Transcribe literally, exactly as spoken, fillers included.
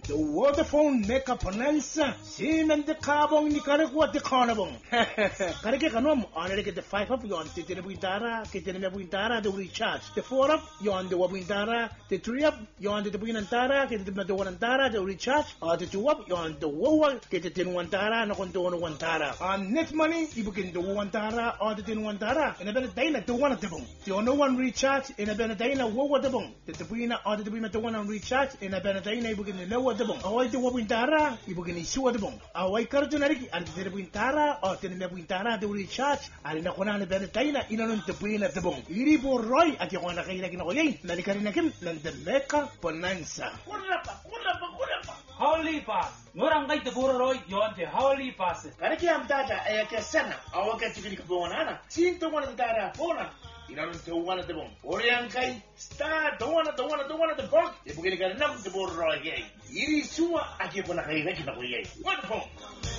The Vodafone Mega Bonanza. Sinan the carbon ni karagwa the carnival. Karake kanom honor get the five up yon the Buindara, get the Buindara, the recharge. The four up yon the Wabindara, the three up yon the Buinantara, get the Madoantara, the recharge, or the two up yon the Wowa, get the Tinuantara, no contono Wantara. On net money, you begin the Wantara or the Tinuantara, and a better day to one of the boom. The no one recharge in a Benedina, Wowa the boom. The Buina or the Buina to one on recharge in a Benedina, you begin the lower the boom. Away the Wabindara, you begin the sewer the boom. Away Cardinari and the Buintara or the Buintara, the recharge, and in a Honana Benedina, in on the Buina the boom. Iribo Roy at the one of the Nalikarinakim, and the Mecca Bonanza. Holy Pass. Norangay the Burroy, yon the Holy Pass. Karakiam Data, Ayakasana, our Catholic Bonana, seem to one of the Data Bona. You know, to one of the bone. Oriankai, star, don't want to one of the one of the book. If we're going to get enough the Burroy again. Irisua, I keep on a high. What phone?